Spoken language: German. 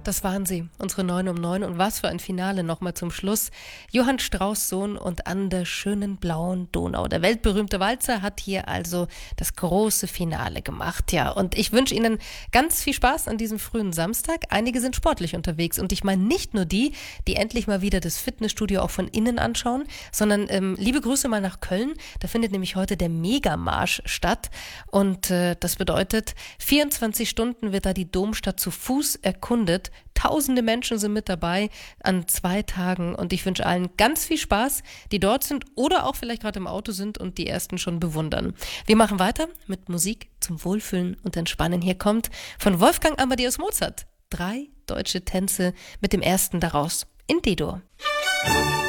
Das waren sie, unsere 9 um 9. Und was für ein Finale nochmal zum Schluss. Johann Strauss Sohn und an der schönen blauen Donau. Der weltberühmte Walzer hat hier also das große Finale gemacht. Ja, und ich wünsche Ihnen ganz viel Spaß an diesem frühen Samstag. Einige sind sportlich unterwegs. Und ich meine nicht nur die endlich mal wieder das Fitnessstudio auch von innen anschauen, sondern liebe Grüße mal nach Köln. Da findet nämlich heute der Megamarsch statt. Und das bedeutet, 24 Stunden wird da die Domstadt zu Fuß erkundet. Tausende Menschen sind mit dabei an 2 Tagen und ich wünsche allen ganz viel Spaß, die dort sind oder auch vielleicht gerade im Auto sind und die ersten schon bewundern. Wir machen weiter mit Musik zum Wohlfühlen und Entspannen. Hier kommt von Wolfgang Amadeus Mozart 3 deutsche Tänze mit dem ersten daraus in D-Dur.